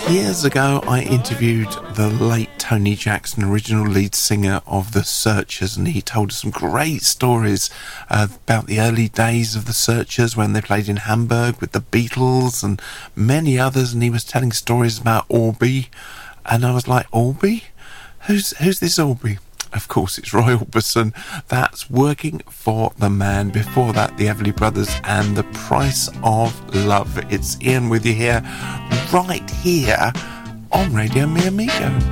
Years ago, I interviewed the late Tony Jackson, original lead singer of The Searchers, and he told us some great stories about the early days of The Searchers when they played in Hamburg with the Beatles and many others, and he was telling stories about Orby, and I was like, Orby? Who's this Orby? Of course, it's Roy Orbison. That's Working for the Man. Before that, the Everly Brothers and The Price of Love. It's Ian with you here, right here on Radio Mi Amigo.